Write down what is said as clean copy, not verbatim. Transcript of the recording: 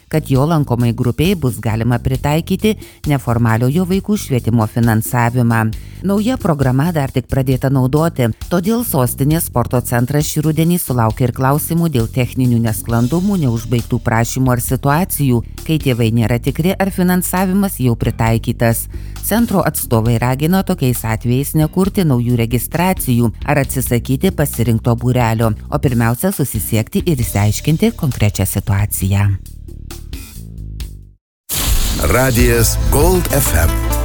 kad jo lankomai grupiai bus galima pritaikyti neformaliojo vaikų švietimo finansavimą. Nauja programa dar tik pradėta naudoti, todėl sostinės sporto centras šį rudenį sulaukė ir klausimų dėl techninių nesklandumų, neužbaigtų prašymų ar situacijų, kai tėvai nėra tikri, ar finansavimas jau pritaikytas. Centro atstovai ragino tokiais atvejais nekurti naujų registracijų ar atsisakyti pasirinkto būrelio, o pirmiausia susisiekti ir išsiaiškinti konkrečią situaciją. Radijas Gold FM.